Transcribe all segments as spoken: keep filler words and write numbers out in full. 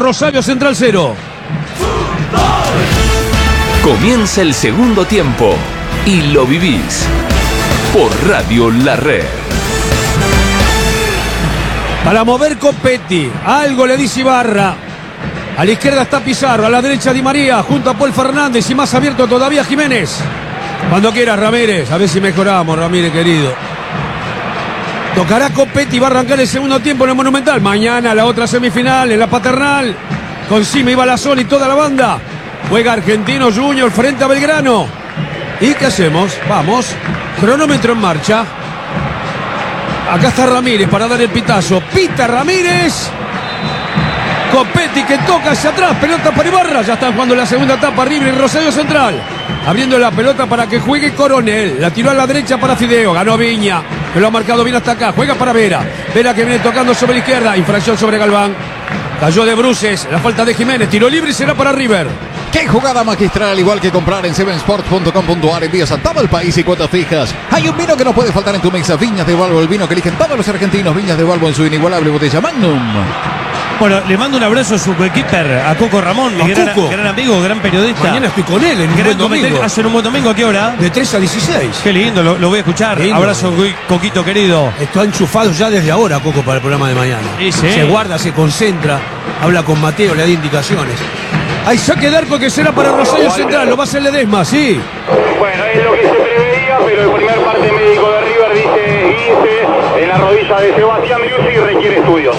Rosario Central cero. Comienza el segundo tiempo y lo vivís por Radio La Red. Para mover Copetti, algo le dice Ibarra. A la izquierda está Pizarro, a la derecha Di María, junto a Paul Fernández y más abierto todavía Jiménez. Cuando quieras, Ramírez, a ver si mejoramos, Ramírez querido. Tocará Copetti, va a arrancar el segundo tiempo en el Monumental. Mañana la otra semifinal en la Paternal, con Sima y Balazón y toda la banda. Juega Argentino Junior frente a Belgrano. ¿Y qué hacemos? Vamos, cronómetro en marcha. Acá está Ramírez para dar el pitazo. Pita Ramírez. Copetti que toca hacia atrás, pelota para Ibarra. Ya están jugando la segunda etapa, River y Rosario Central. Abriendo la pelota para que juegue Coronel. La tiró a la derecha para Fideo. Ganó Viña, que lo ha marcado bien hasta acá. Juega para Vera. Vera que viene tocando sobre la izquierda. Infracción sobre Galván. Cayó de bruces. La falta de Jiménez. Tiro libre y será para River. ¡Qué jugada magistral! Igual que comprar en seven sports punto com punto a r. Envíos a todo el país y cuotas fijas. Hay un vino que no puede faltar en tu mesa. Viñas de Balbo, el vino que eligen todos los argentinos. Viñas de Balbo en su inigualable botella Magnum. Bueno, le mando un abrazo a su coequiper, a Coco Ramón, mi gran, gran amigo, gran periodista. Mañana estoy con él en un buen domingo. ¿Hacen un buen domingo? ¿A qué hora? De tres a dieciséis. Qué lindo, lo, lo voy a escuchar. Lindo. Abrazo, Coquito querido. Está enchufado ya desde ahora, Coco, para el programa de mañana. Sí, sí. Se guarda, se concentra, habla con Mateo, le da indicaciones. Hay saque de arco que será para Rosario Central, lo va a hacer Ledesma, sí. Bueno, es lo que se preveía, pero el primer parte médico de River dice Guince en la rodilla de Sebastián Driussi y requiere estudios.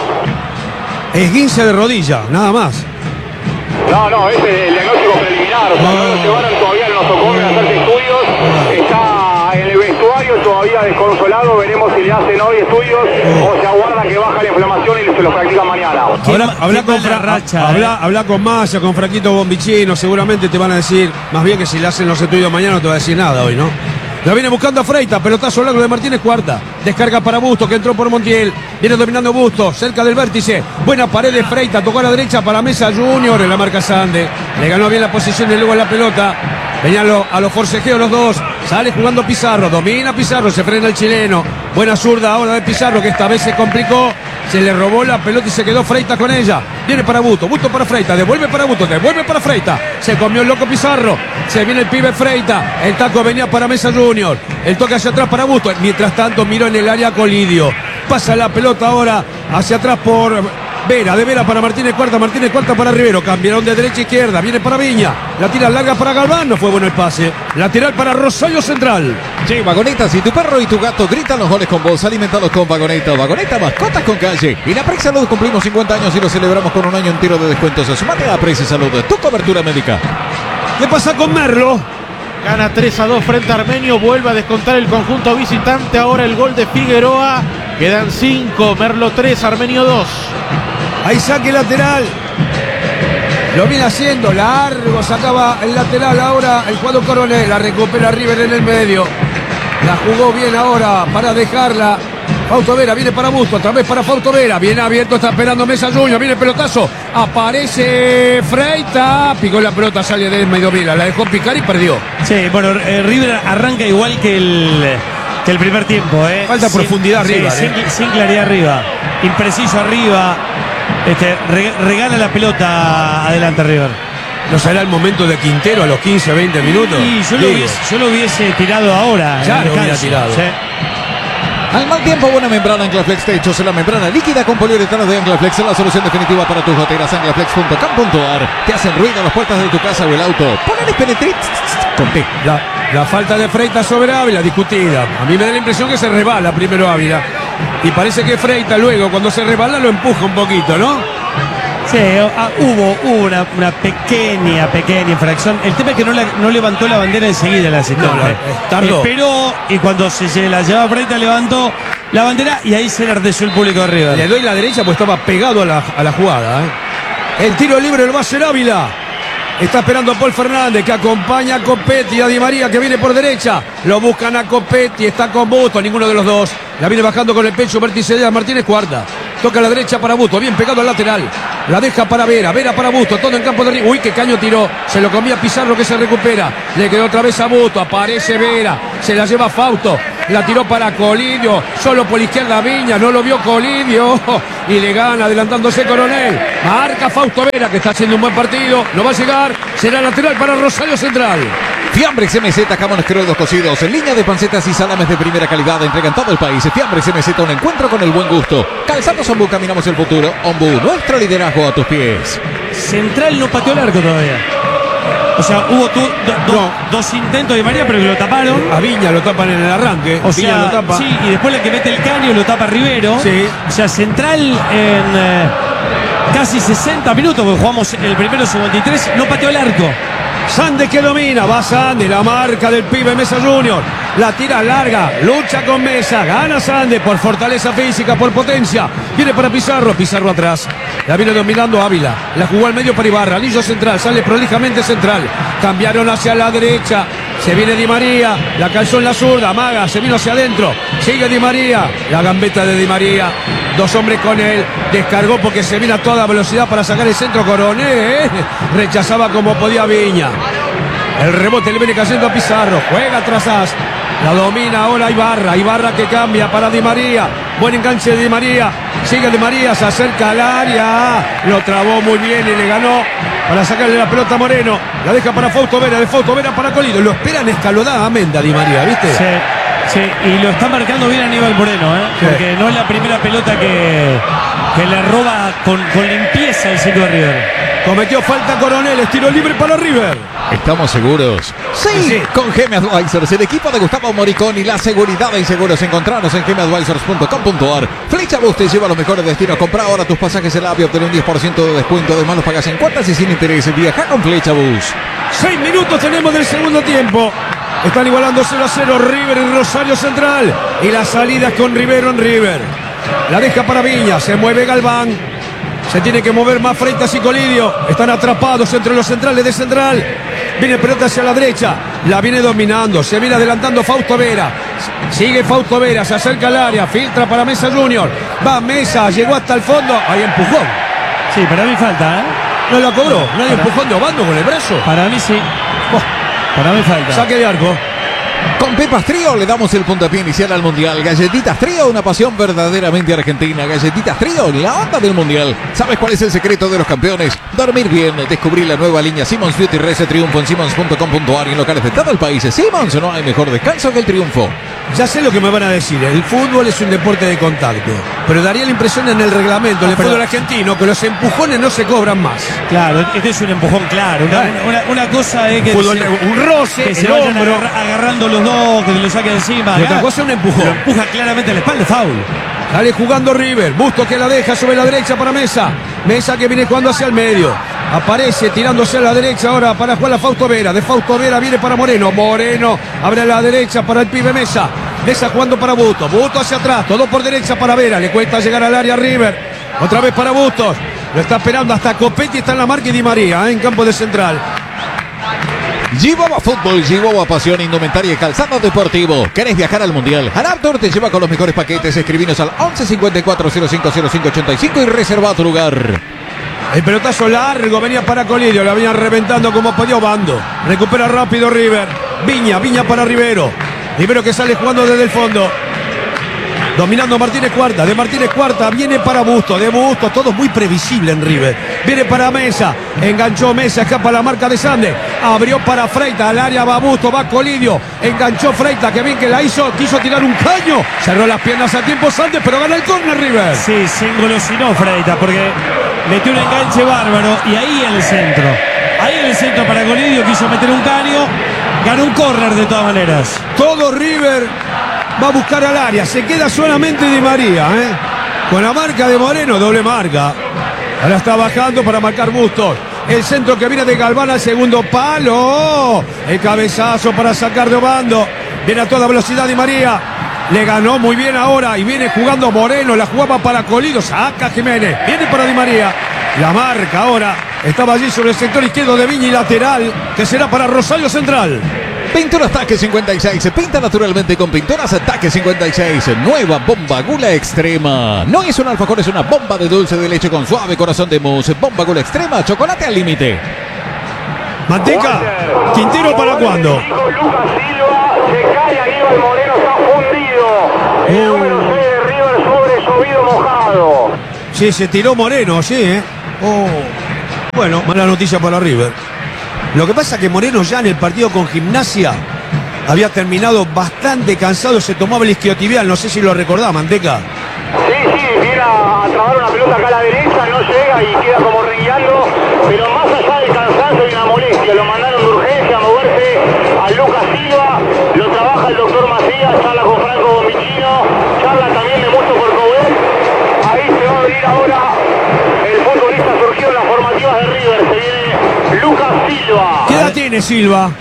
Esguince de rodilla, nada más. No, no, ese es el diagnóstico preliminar. O sea, no lo llevaron todavía al nosocomio a hacerse estudios. Está en el vestuario todavía desconsolado. Veremos si le hacen hoy estudios o se aguarda que baja la inflamación y se lo practican mañana. Habla, habla, con, Fra racha, habla, eh. habla con Massa, con Fraquito Bombichino. Seguramente te van a decir, más bien que si le hacen los estudios mañana no te va a decir nada hoy, ¿no? La viene buscando a Freita, pelotazo largo de Martínez, cuarta. Descarga para Busto, que entró por Montiel. Viene dominando Busto, cerca del vértice. Buena pared de Freita, tocó a la derecha para Mesa Junior en la marca Sande. Le ganó bien la posición y luego la pelota. Venían lo, a los forcejeos los dos. Sale jugando Pizarro, domina Pizarro, se frena el chileno. Buena zurda ahora de Pizarro, que esta vez se complicó. Se le robó la pelota y se quedó Freita con ella. Viene para Busto, Busto para Freita, devuelve para Busto, devuelve para Freita. Se comió el loco Pizarro. Se viene el pibe Freita. El taco venía para Mesa Junior. El toque hacia atrás para Busto. Mientras tanto miró en el área Colidio. Pasa la pelota ahora hacia atrás por Vera. De Vera para Martínez Cuarta. Martínez Cuarta para Rivero. Cambiaron de derecha a izquierda. Viene para Viña. La tira larga para Galván. No fue bueno el pase. Lateral para Rosario Central. Sí, Vagoneta, si tu perro y tu gato gritan los goles con vos, alimentalos con Vagoneta. Vagoneta, mascotas con calle. Y en Apreci Salud cumplimos cincuenta años y lo celebramos con un año entero de descuentos. Sumate a Apreci Salud, tu cobertura médica. ¿Qué pasa con Merlo? Gana tres a dos frente a Armenio. Vuelve a descontar el conjunto visitante. Ahora el gol de Figueroa. Quedan cinco. Merlo tres, Armenio dos. Ahí saque lateral. Lo viene haciendo. Largo. Sacaba el lateral ahora el jugador Coronel. La recupera River en el medio. La jugó bien ahora para dejarla. Fausto Vera viene para Busto, otra vez para Fausto Vera. Viene abierto, está esperando Mesa Junior. Viene el pelotazo. Aparece Freita. Picó la pelota, sale de medio Vila. La dejó picar y perdió. Sí, bueno, eh, River arranca igual que el, que el primer tiempo. Eh. Falta sin, profundidad sí, arriba. Sin, eh. sin claridad arriba. Impreciso arriba. Este, re, regala la pelota adelante River. ¿No será el momento de Quintero a los quince, veinte minutos? Y yo, lo hubiese, yo lo hubiese tirado ahora. Ya lo hubiera tirado. Sí. Al mal tiempo, buena membrana Anclaflex Techos, la membrana líquida con poliuretano de Anclaflex, es la solución definitiva para tus goteras. Anclaflex punto com punto a r. Te hacen ruido las puertas de tu casa o el auto. Ponele Penetrix con T. La, la falta de Freita sobre Ávila, discutida. A mí me da la impresión que se resbala primero Ávila. Y parece que Freita luego, cuando se resbala, lo empuja un poquito, ¿no? Sí, ah, hubo, hubo una, una pequeña, pequeña infracción. El tema es que no, la, no levantó la bandera enseguida el asistente. No, la, tardó. Esperó y cuando se, se la llevaba Freita levantó la bandera y ahí se enardeció el público de River. Le doy la derecha pues estaba pegado a la, a la jugada. ¿eh? El tiro libre lo va a hacer Ávila. Está esperando a Paul Fernández que acompaña a Copetti y a Di María que viene por derecha. Lo buscan a Copetti, está con Busto, ninguno de los dos. La viene bajando con el pecho, vértice de Martínez Cuarta. Toca a la derecha para Busto, bien pegado al lateral. La deja para Vera, Vera para Busto, todo en campo de River. Uy, qué caño tiró. Se lo comía Pizarro que se recupera. Le quedó otra vez a Busto, aparece Vera. Se la lleva Fausto. la tiró para Colidio, solo por la izquierda Viña, no lo vio Colidio y le gana adelantándose Coronel. Marca Fausto Vera, que está haciendo un buen partido, no va a llegar, será lateral para Rosario Central. Fiambres M Z, jamones crudos cocidos, en línea de pancetas y salames de primera calidad, entregan todo el país. Fiambres M Z, un encuentro con el buen gusto. Calzados Ombú, caminamos el futuro. Ombú, nuestro liderazgo a tus pies. Central no pateó el arco todavía. O sea, hubo tu, do, do, no. dos intentos de María, pero que lo taparon. A Viña lo tapan en el arranque. O Viña sea, lo tapa. sí, y después el que mete el caño lo tapa Rivero. Sí. O sea, Central en eh, casi sesenta minutos, porque jugamos el primero cincuenta y tres, no pateó el arco. Sande que domina, va Sande, la marca del pibe Mesa Junior, la tira larga, lucha con Mesa, gana Sande por fortaleza física, por potencia, viene para Pizarro, Pizarro atrás, la viene dominando Ávila, la jugó al medio para Ibarra, anillo central, sale prolijamente Central, cambiaron hacia la derecha, se viene Di María, la calzó en la zurda, Maga, se vino hacia adentro, sigue Di María, la gambeta de Di María, dos hombres con él, descargó porque se vino a toda velocidad para sacar el centro Coronel, rechazaba como podía Viña. El rebote le viene cayendo a Pizarro, juega atrás, la domina ahora Ibarra, Ibarra que cambia para Di María, buen enganche de Di María, sigue Di María, se acerca al área, lo trabó muy bien y le ganó para sacarle la pelota a Moreno, la deja para Fausto Vera, de Fausto Vera para Colidio, lo esperan escalonadamente a Di María, ¿viste? Sí, sí, y lo está marcando bien Aníbal Moreno, ¿eh? Sí. Porque no es la primera pelota que, que le roba con, con limpieza el cinco de River. Cometió falta Coronel, estiro libre para River. ¿Estamos seguros? Sí, Sí. con G M Advisors, el equipo de Gustavo Moricón y la seguridad en seguros. Encontrarnos en g m advisors punto com punto a r. Flecha Bus te lleva a los mejores destinos. Compra ahora tus pasajes en la app y obtén un diez por ciento de descuento. Además los pagas en cuotas y sin interés. Viaja con Flecha Bus. Seis minutos tenemos del segundo tiempo. Están igualando cero a cero River y Rosario Central. Y la salida es con Rivero en River. La deja para Viña, se mueve Galván. Se tiene que mover más Freitas y Colidio. Están atrapados entre los centrales de Central. Viene pelota hacia la derecha. La viene dominando. Se viene adelantando Fausto Vera. Sigue Fausto Vera. Se acerca al área. Filtra para Mesa Junior. Va Mesa. Llegó hasta el fondo. Hay empujón. Sí, para mí falta, ¿eh? No la cobró. No hay empujón de Obando con el brazo. Para mí sí. Para mí falta. Saque de arco. Con Pepas Trío le damos el puntapié inicial al Mundial. Galletitas Trío, una pasión verdaderamente argentina. Galletitas Trío, la onda del Mundial. ¿Sabes cuál es el secreto de los campeones? Dormir bien. Descubrir la nueva línea Simmons Beauty Rece Triunfo en simmons punto com punto a r y en locales de todo el país. Simmons, no hay mejor descanso que el triunfo. Ya sé lo que me van a decir. El fútbol es un deporte de contacto. Pero daría la impresión en el reglamento del pero- fútbol argentino que los empujones no se cobran más. Claro, este es un empujón claro. Una, Claro. una- una cosa es que, Fútbol, se, un roce, que se el vayan hombro. agarra- agarrando los dos, que lo saquen encima. Y Acá otra cosa es un empujón. Lo empuja claramente a la espalda, foul. Sale jugando River. Busto que la deja sobre la derecha para Mesa. Mesa que viene jugando hacia el medio. Aparece tirándose a la derecha ahora para jugar a Fausto Vera. De Fausto Vera viene para Moreno. Moreno abre a la derecha para el pibe Mesa. Mesa jugando para Busto. Busto hacia atrás. Todo por derecha para Vera. Le cuesta llegar al área River. Otra vez para Bustos. Lo está esperando hasta Copetti. Está en la marca y Di María ¿eh? en campo de Central. Chihuahua Fútbol, Chihuahua Pasión, Indumentaria y Calzado Deportivo. ¿Querés viajar al Mundial? Anaptor te lleva con los mejores paquetes. Escribinos al once cincuenta y cuatro cero cinco cero cinco ochenta y cinco y reserva tu lugar. El pelotazo largo venía para Colidio, la venía reventando como podía Obando. Recupera rápido River. Viña, Viña para Rivero. Rivero que sale jugando desde el fondo. Dominando Martínez Cuarta, de Martínez Cuarta viene para Busto, de Busto, todo muy previsible en River. Viene para Mesa, enganchó Mesa, escapa la marca de Sande, abrió para Freita, al área va Busto, va Colidio, enganchó Freita, que bien que la hizo, quiso tirar un caño, cerró las piernas a tiempo Sande, pero gana el córner River. Sí, se engolosinó Freita porque metió un enganche bárbaro y ahí en el centro. Ahí en el centro para Colidio quiso meter un caño, ganó un córner de todas maneras. Todo River va a buscar al área, se queda solamente Di María, ¿eh? Con la marca de Moreno, doble marca. Ahora está bajando para marcar Bustos. El centro que viene de Galván al segundo palo. El cabezazo para sacar de Obando. Viene a toda velocidad Di María. Le ganó muy bien ahora y viene jugando Moreno. La jugaba para Colidio. Saca Jiménez. Viene para Di María. La marca ahora. Estaba allí sobre el sector izquierdo de Viña y lateral. Que será para Rosario Central. Pinturas Taque cincuenta y seis. Se pinta naturalmente con Pinturas Taque cincuenta y seis. Nueva bomba Gula Extrema. No es un alfajor, es una bomba de dulce de leche con suave corazón de mousse. Bomba Gula Extrema, chocolate al límite. Manteca. Quintero para cuándo. Lucas Silva Se cae Aníbal Moreno, está fundido. El Oh. número seis de River sobre llovido mojado. Sí, se tiró Moreno, sí, ¿eh? Oh. Bueno, mala noticia para River. Lo que pasa es que Moreno ya en el partido con Gimnasia había terminado bastante cansado, se tomaba el isquiotibial, no sé si lo recordaba, Manteca. Sí, sí, viene a, a trabar una pelota acá a la derecha, no llega y queda como rengueando, pero más allá del cansancio y una molestia, lo mandaron de urgencia a moverse a Lucas Silva, lo trabaja el doctor Macías, charla con Franco Bombicino, charla también de mucho por Coudet, ahí se va a venir ahora el futbolista surgido en las formativas de River, se viene Lucas Silva, ¿Qué edad tiene Silva?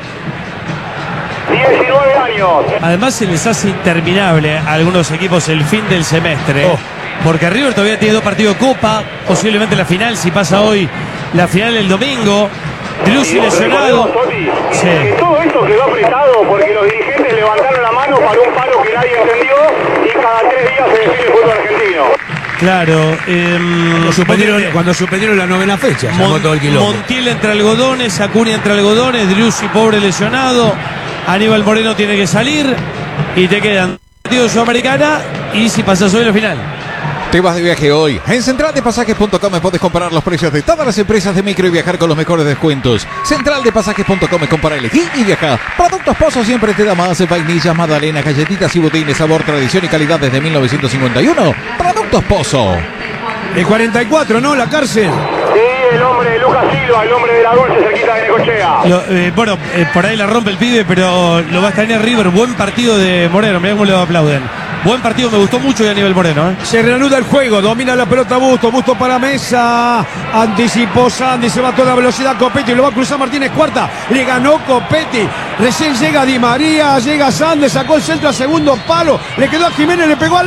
diecinueve años. Además se les hace interminable a algunos equipos el fin del semestre. Oh. Porque River todavía tiene dos partidos de Copa, posiblemente la final, si pasa hoy, la final el domingo. Driussi lesionado. Sí. Sí. Que todo esto quedó apretado porque los dirigentes levantaron la mano para un palo que nadie entendió y cada tres días se define el fútbol argentino. Claro. Eh, Cuando suspendieron, cuando suspendieron la novena fecha, se armó todo el quilombo. Montiel entre algodones, Acuña entre algodones, Driussi pobre lesionado, Aníbal Moreno tiene que salir y te quedan partidos de Sudamericana y si pasas hoy la final. Te vas de viaje hoy. En central de pasajes punto com puedes comparar los precios de todas las empresas de micro y viajar con los mejores descuentos. central de pasajes punto com, compara, elegí y viaja. Productos Pozo siempre te da más. Vainillas, magdalenas, galletitas y budines, sabor, tradición y calidad desde mil novecientos cincuenta y uno. Productos Pozo. El cuarenta y cuatro, ¿no? La cárcel. Sí, el hombre de Lucas Silva, el hombre de la Dulce, cerquita de Necochea. Lo, eh, bueno, eh, por ahí la rompe el pibe, pero lo va a extrañar River. Buen partido de Moreno, mirá cómo le aplauden. Buen partido, me gustó mucho de Aníbal Moreno. ¿eh? Se reanuda el juego, domina la pelota Busto, Busto para Mesa, anticipó Sandy, se va a toda velocidad Copetti, lo va a cruzar Martínez Cuarta, le ganó Copetti, recién llega Di María, llega Sandy, sacó el centro a segundo palo, le quedó a Jiménez, le pegó al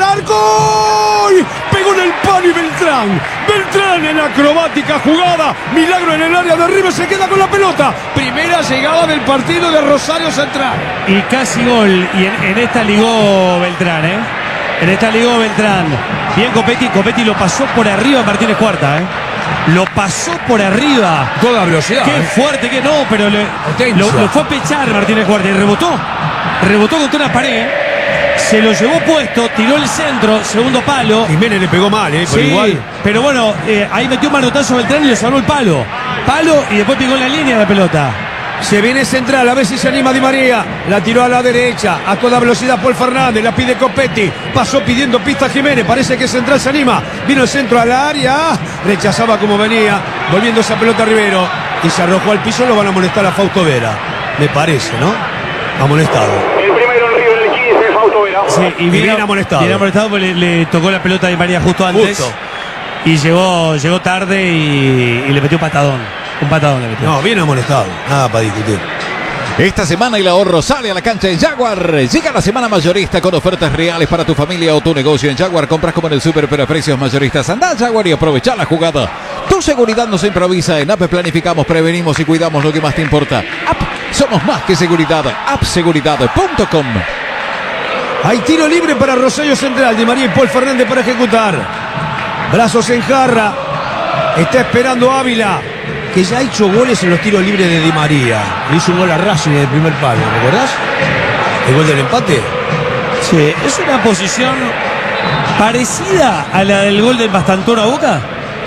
arco, ¡y! Pegó en el palo y Beltrán, Beltrán en acrobática jugada, milagro en el área de River, se queda con la pelota, primera llegada del partido de Rosario Central. Y casi gol, y en, en esta ligó Beltrán, ¿eh? En esta ligó Beltrán. Bien Copetti, Copetti lo pasó por arriba Martínez Cuarta, ¿eh? Lo pasó por arriba. Toda velocidad. Qué ¿eh? fuerte que no, pero le, lo, lo fue a pechar Martínez Cuarta y rebotó. Rebotó contra una pared. Se lo llevó puesto, tiró el centro, segundo palo. Jiménez le pegó mal, ¿eh? Pero Sí, igual. pero bueno, eh, ahí metió un manotazo Beltrán y le salvó el palo. Palo y después pegó en la línea la pelota. Se viene Central, a ver si se anima Di María. La tiró a la derecha, a toda velocidad Paul Fernández, la pide Copetti. Pasó pidiendo pista Jiménez, parece que Central se anima. Vino el centro a la área, rechazaba como venía, volviendo esa pelota a Rivero. Y se arrojó al piso, lo van a amonestar a Fausto Vera. Me parece, ¿no? Amonestado. El primero en River, el quince, Fausto Vera. Sí, y bien bien amonestado. Bien amonestado porque le, le tocó la pelota a Di María justo antes. Justo. Y llegó, llegó tarde y, y le metió un patadón. Un patadón le metió. No, bien amonestado. Nada para discutir. Esta semana el ahorro sale a la cancha de Jaguar. Llega la semana mayorista con ofertas reales para tu familia o tu negocio. En Jaguar compras como en el súper, pero a precios mayoristas. Anda a Jaguar y aprovecha la jugada. Tu seguridad no se improvisa. En A P planificamos, prevenimos y cuidamos lo que más te importa. A P, somos más que seguridad. app seguridad punto com. Hay tiro libre para Rosario Central. Di María y Paul Fernández para ejecutar. Brazos en jarra. Está esperando Ávila, que ya ha hecho goles en los tiros libres de Di María. Le hizo un gol a Racing en el primer palo, ¿recordás? El gol del empate. Sí, es una posición parecida a la del gol del Bastantón a Boca.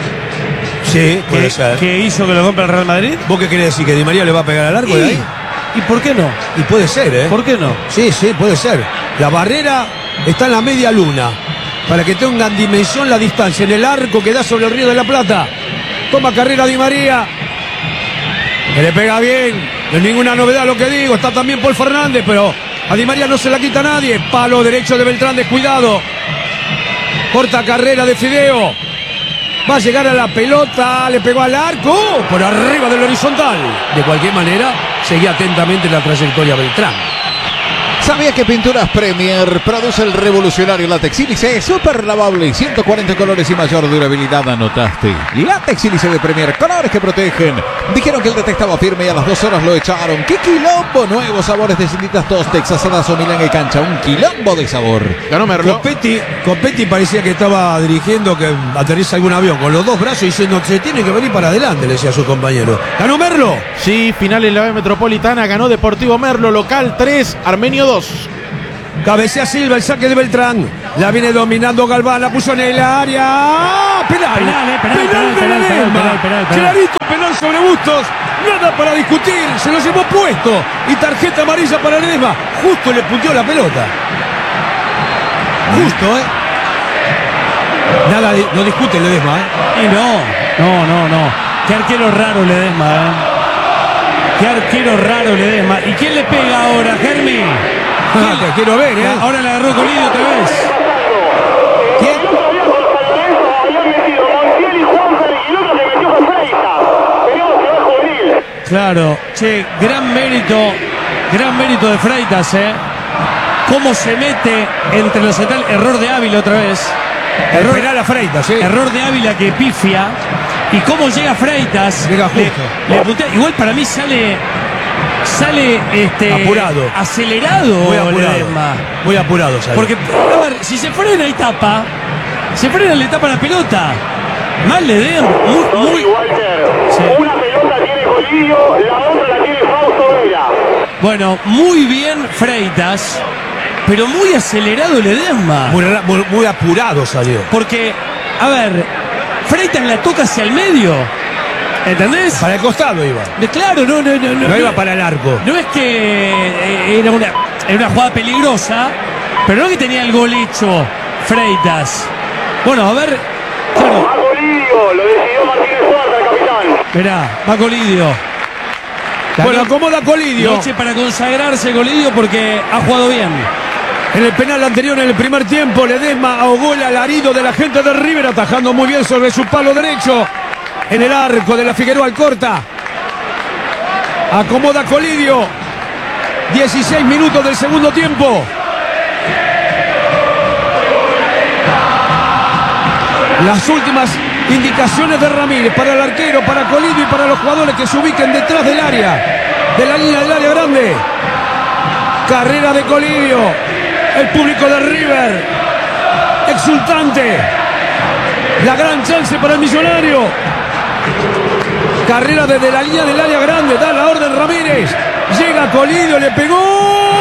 Sí, puede Que, ser. que hizo que lo compre el Real Madrid. ¿Vos qué querés decir? ¿Que Di María le va a pegar al arco de ahí? ¿Y por qué no? Y puede ser, ¿eh? ¿Por qué no? Sí, sí, puede ser. La barrera está en la media luna. Para que tengan dimensión la distancia. En el arco que da sobre el Río de la Plata. Toma carrera Di María. Que le pega bien. No es ninguna novedad lo que digo. Está también Paul Fernández, pero a Di María no se la quita nadie. Palo derecho de Beltrán, descuidado. Corta carrera de Fideo. Va a llegar a la pelota. Le pegó al arco. ¡Oh! Por arriba del horizontal. De cualquier manera, seguía atentamente la trayectoria Beltrán. ¿Sabía que Pinturas Premier produce el revolucionario látex sílice super lavable, ciento cuarenta colores y mayor durabilidad? Anotaste. Látex sílice de Premier, colores que protegen. Dijeron que el detectaba firme y a las dos horas lo echaron. ¡Qué quilombo! Nuevos sabores de cinditas Tostex, asadas o Milán y cancha. Un quilombo de sabor. Ganó Merlo. Copetti, Copetti parecía que estaba dirigiendo que aterriza algún avión con los dos brazos diciendo se tiene que venir para adelante, le decía a su compañero. ¿Ganó Merlo? Sí, final en la B Metropolitana. Ganó Deportivo Merlo, local tres, Armenio dos. Cabecea Silva, el saque de Beltrán. La viene dominando Galván, la puso en el área. ¡Penal! Penal, eh, penal, penal, penal, de penal, Ledesma. penal, penal, penal. Clarito penal sobre Bustos. Nada para discutir, se lo llevó puesto. Y tarjeta amarilla para Ledesma. Justo le punteó la pelota. Justo, ¿eh? Nada, no discute Ledesma, ¿eh? Y no, no, no, no. Qué arquero raro Ledesma, ¿eh? Qué arquero raro Ledesma. ¿Y quién le pega ahora, Germi? Ah, te quiero ver, ¿eh? Ahora le agarró Colidio otra vez. ¿Quién? El otro día con San Lorenzo habían metido Montiel y Juanfer y el otro que metió fue Freitas. Tenemos que ver juvenil. Claro, che, gran mérito, gran mérito de Freitas, ¿eh? Cómo se mete entre los centrales. Error de Ávila otra vez. El Error, penal a Freitas, ¿sí? error de Ávila que pifia. Y cómo llega Freitas. Llega justo. Le, le putea. Igual para mí sale. Sale este. Apurado. Acelerado. Muy apurado. Ledesma. Muy apurado, ¿sabes? Porque, a ver, si se frena y tapa. Se frena y le tapa la pelota. Mal Ledesma. Muy, muy. Sí, Walter. Sí. Una pelota tiene Colidio, la otra la tiene Fausto Vera. Bueno, muy bien Freitas. Pero muy acelerado Ledesma. Muy, muy, muy apurado salió. Porque, a ver, Freitas la toca hacia el medio. ¿Entendés? Para el costado iba. De- Claro, no, no, no, no. No iba para el arco. No es que eh, era una, era una jugada peligrosa, pero no que tenía el gol hecho Freitas. Bueno, a ver, claro, A Colidio, lo decidió Martínez Suárez, el capitán. mirá, va Colidio. Bueno, acomoda Colidio. Noche para consagrarse Colidio porque ha jugado bien. En el penal anterior, en el primer tiempo, Ledesma ahogó el alarido de la gente de River, atajando muy bien sobre su palo derecho. En el arco de la Figueroa Alcorta. Acomoda Colidio. dieciséis minutos del segundo tiempo. Las últimas indicaciones de Ramírez para el arquero, para Colidio y para los jugadores que se ubiquen detrás del área, de la línea del área grande. Carrera de Colidio. El público de River exultante. La gran chance para el millonario. Carrera desde la línea del área grande. Da la orden Ramírez. Llega Colidio, le pegó.